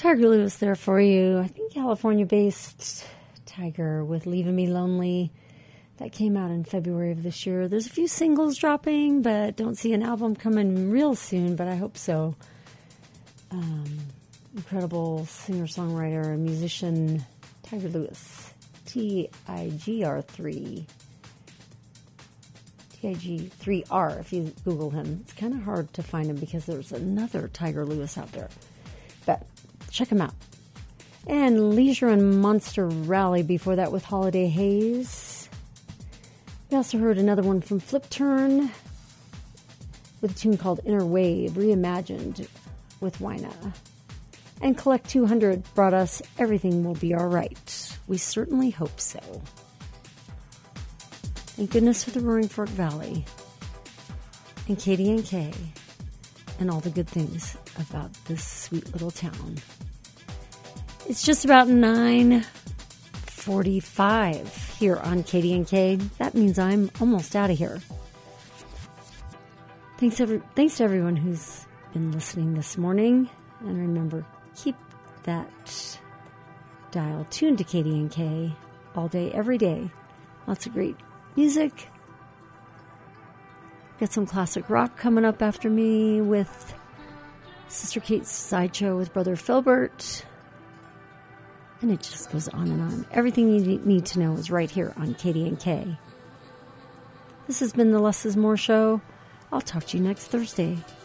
Tiger Lewis there for you. I think California-based Tiger with Leaving Me Lonely. That came out in February of this year. There's a few singles dropping, but don't see an album coming real soon, but I hope so. Incredible singer-songwriter and musician, Tiger Lewis. TIGR3. TIG3R if you Google him. It's kind of hard to find him because there's another Tiger Lewis out there. But check him out. And Leisure and Monster Rally before that with Holiday Haze. We also heard another one from Flip Turn with a tune called Inner Wave, reimagined with Wyna. And Collect 200 brought us Everything Will Be Alright. We certainly hope so. Thank goodness for the Roaring Fork Valley and KDNK and all the good things about this sweet little town. It's just about 9:45 here on KDNK. That means I'm almost out of here. Thanks to everyone who's been listening this morning. And remember, keep that dial tuned to KDNK all day, every day. Lots of great music. Got some classic rock coming up after me with Sister Kate's Sideshow with Brother Filbert. And it just goes on and on. Everything you need to know is right here on KDNK. This has been the Less is More Show. I'll talk to you next Thursday.